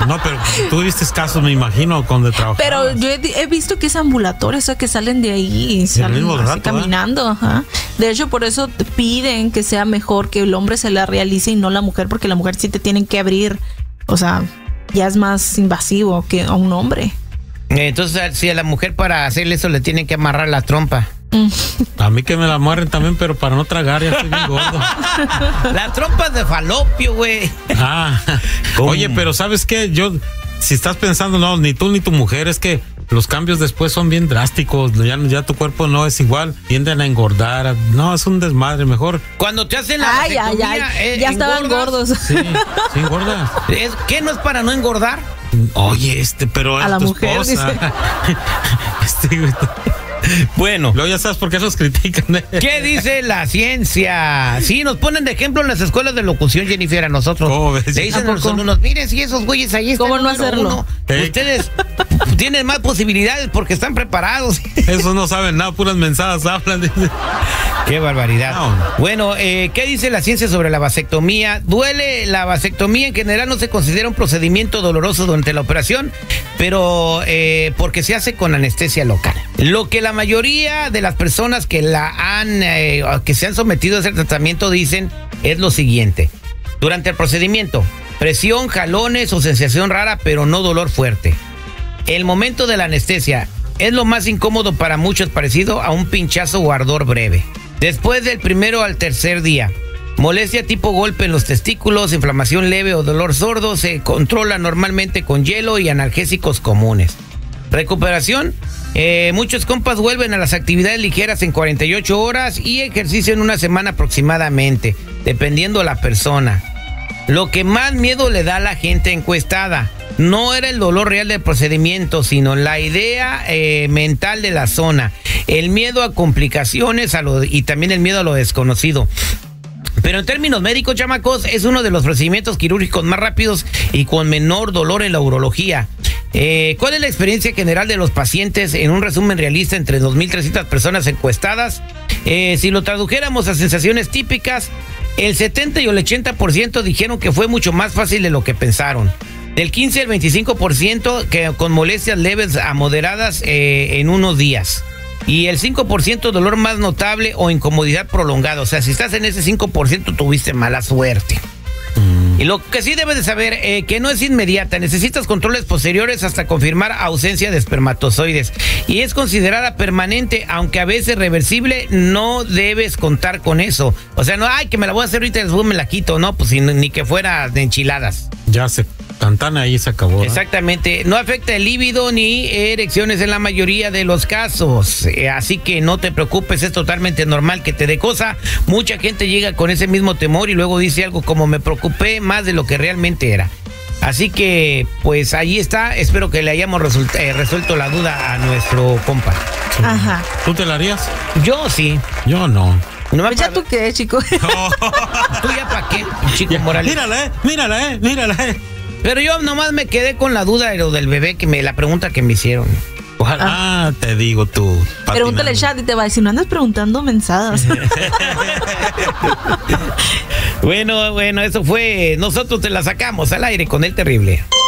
No, pero tú viste casos, me imagino, donde trabajas. Pero yo he visto que es ambulatorio, o sea, que salen de ahí y salen así rato, caminando. Ajá. De hecho, por eso te piden que sea mejor que el hombre se la realice y no la mujer, porque la mujer sí te tienen que abrir. O sea, ya es más invasivo que a un hombre. Entonces, si a la mujer para hacerle eso le tienen que amarrar la trompa. A mí que me la amarren también, pero para no tragar, ya estoy bien gordo. Las trompas de falopio, güey. Oye, pero ¿sabes qué? Si estás pensando, no, ni tú ni tu mujer, es que los cambios después son bien drásticos. Ya tu cuerpo no es igual, tienden a engordar. No, es un desmadre, mejor. Cuando te hacen la vasectomía, ya estaban gordos. Sí, engordas. ¿Qué no es para no engordar? Oye, pero a la tu mujer, esposa. Bueno, luego ya sabes por qué los critican. ¿Qué dice la ciencia? Sí, nos ponen de ejemplo en las escuelas de locución, Jennifer, a nosotros. ¿Cómo ves? Le dicen unos, miren, si esos güeyes ahí están. ¿Cómo no hacerlo? Ustedes tienen más posibilidades porque están preparados. Esos no saben nada, puras mensadas hablan. Qué barbaridad. No. Bueno, ¿qué dice la ciencia sobre la vasectomía? ¿Duele? La vasectomía en general no se considera un procedimiento doloroso durante la operación, pero porque se hace con anestesia local. Lo que la mayoría de las personas que que se han sometido a ese tratamiento dicen es lo siguiente: durante el procedimiento, presión, jalones o sensación rara, pero no dolor fuerte. El momento de la anestesia es lo más incómodo para muchos, parecido a un pinchazo o ardor breve. Después del primero al tercer día, molestia tipo golpe en los testículos, inflamación leve o dolor sordo, se controla normalmente con hielo y analgésicos comunes. Recuperación: muchos compas vuelven a las actividades ligeras en 48 horas y ejercicio en una semana aproximadamente, dependiendo de la persona. Lo que más miedo le da a la gente encuestada no era el dolor real del procedimiento, sino la idea mental de la zona, el miedo a complicaciones y también el miedo a lo desconocido. Pero en términos médicos, chamacos, es uno de los procedimientos quirúrgicos más rápidos y con menor dolor en la urología. ¿Cuál es la experiencia general de los pacientes? En un resumen realista entre 2.300 personas encuestadas, si lo tradujéramos a sensaciones típicas, el 70 y el 80% dijeron que fue mucho más fácil de lo que pensaron. Del 15 al 25% que con molestias leves a moderadas en unos días. Y el 5% dolor más notable o incomodidad prolongada. O sea, si estás en ese 5% tuviste mala suerte. Y lo que sí debes de saber, que no es inmediata, necesitas controles posteriores hasta confirmar ausencia de espermatozoides. Y es considerada permanente, aunque a veces reversible, no debes contar con eso. O sea, no, que me la voy a hacer ahorita y después me la quito, no, pues ni que fuera de enchiladas. Ya se cantan ahí, se acabó, ¿no? Exactamente, no afecta el líbido ni erecciones en la mayoría de los casos, así que no te preocupes, es totalmente normal que te dé cosa. Mucha gente llega con ese mismo temor y luego dice algo como me preocupé más de lo que realmente era. Así que, pues ahí está, espero que le hayamos resuelto la duda a nuestro compa. Sí. Ajá. ¿Tú te la harías? Yo sí. Yo no. Pues ya tú qué, chico. No. ¿Tú ya para qué, chico Morales? Mírala. Pero yo nomás me quedé con la duda de lo del bebé, la pregunta que me hicieron. Ojalá. Te digo tú. Pregúntale al chat y te va a decir, no andas preguntando mensadas. Bueno, eso fue. Nosotros te la sacamos al aire con el terrible.